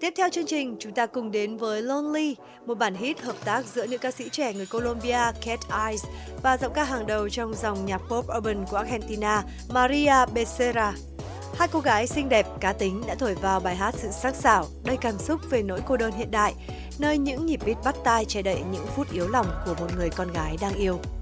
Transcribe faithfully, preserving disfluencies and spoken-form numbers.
Tiếp theo chương trình, chúng ta cùng đến với Lonely, một bản hit hợp tác giữa nữ ca sĩ trẻ người Colombia Cat Eyes và giọng ca hàng đầu trong dòng nhạc pop urban của Argentina Maria Becerra. Hai cô gái xinh đẹp, cá tính đã thổi vào bài hát sự sắc sảo, đầy cảm xúc về nỗi cô đơn hiện đại, nơi những nhịp beat bắt tai che đậy những phút yếu lòng của một người con gái đang yêu.